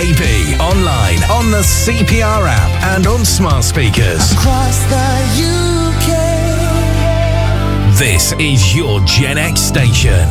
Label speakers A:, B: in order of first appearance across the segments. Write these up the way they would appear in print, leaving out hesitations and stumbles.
A: DAB, online, on the CPR app and on smart speakers.
B: Across the UK.
A: This is your Gen X station.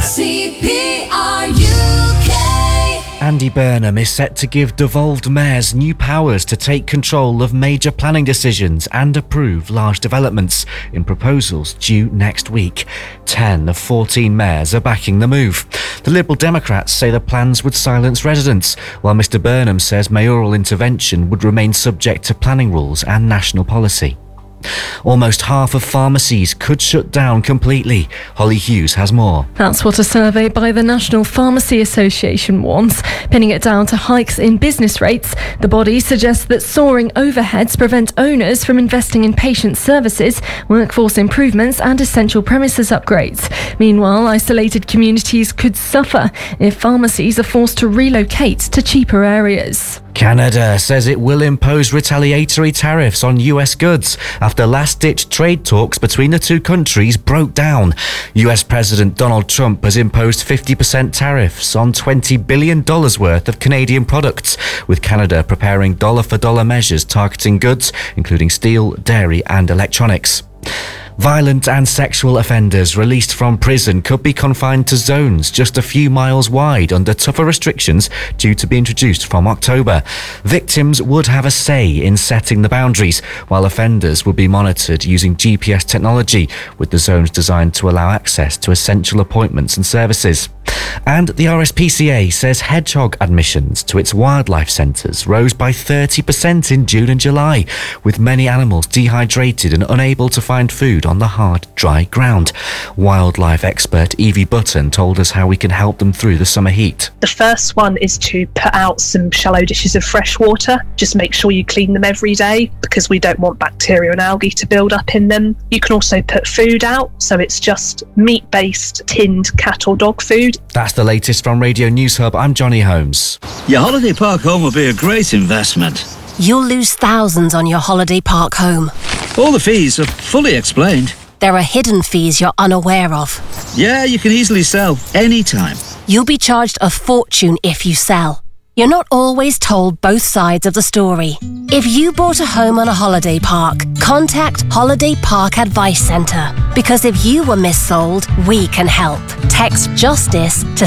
B: CPR UK.
C: Andy Burnham is set to give devolved mayors new powers to take control of major planning decisions and approve large developments in proposals due next week. 10 of 14 mayors are backing the move. The Liberal Democrats say the plans would silence residents, while Mr Burnham says mayoral intervention would remain subject to planning rules and national policy. Almost half of pharmacies could shut down completely. Holly Hughes has more.
D: That's what a survey by the National Pharmacy Association warns. Pinning it down to hikes in business rates, the body suggests that soaring overheads prevent owners from investing in patient services, workforce improvements and essential premises upgrades. Meanwhile, isolated communities could suffer if pharmacies are forced to relocate to cheaper areas.
C: Canada says it will impose retaliatory tariffs on US goods after last-ditch trade talks between the two countries broke down. US President Donald Trump has imposed 50% tariffs on $20 billion worth of Canadian products, with Canada preparing dollar-for-dollar measures targeting goods, including steel, dairy and electronics. Violent and sexual offenders released from prison could be confined to zones just a few miles wide under tougher restrictions due to be introduced from October. Victims would have a say in setting the boundaries, while offenders would be monitored using GPS technology, with the zones designed to allow access to essential appointments and services. And the RSPCA says hedgehog admissions to its wildlife centres rose by 30% in June and July, with many animals dehydrated and unable to find food on the hard, dry ground. Wildlife expert Evie Button told us how we can help them through the summer heat.
E: The first one is to put out some shallow dishes of fresh water. Just make sure you clean them every day because we don't want bacteria and algae to build up in them. You can also put food out, so it's just meat-based tinned cat or dog food.
C: That's the latest from Radio News Hub. I'm Johnny Holmes.
F: Your holiday park home will be a great investment.
G: You'll lose thousands on your holiday park home.
F: All the fees are fully explained.
G: There are hidden fees you're unaware of.
F: Yeah, you can easily sell anytime.
G: You'll be charged a fortune if you sell. You're not always told both sides of the story. If you bought a home on a holiday park, contact Holiday Park Advice Centre. Because if you were missold, we can help. Text JUSTICE to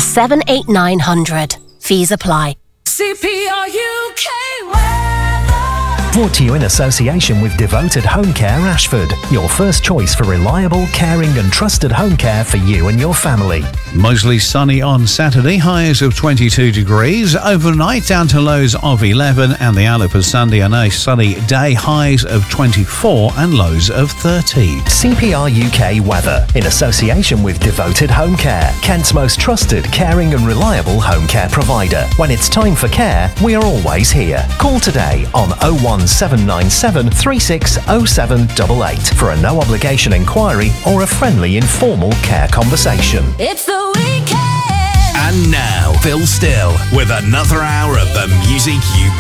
G: 78900. Fees apply.
B: CPR UK weather.
H: Brought to you in association with Devoted Home Care Ashford, your first choice for reliable, caring and trusted home care for you and your family.
I: Mostly sunny on Saturday, highs of 22 degrees. Overnight down to lows of 11, and the outlook for Sunday a nice sunny day, highs of 24 and lows of 13.
H: CPR UK weather in association with Devoted Home Care, Kent's most trusted, caring and reliable home care provider. When it's time for care, we are always here. Call today on 01797 360788 for a no obligation inquiry or a friendly informal care conversation.
B: It's the weekend.
A: And now, Phil Still with another hour of the music you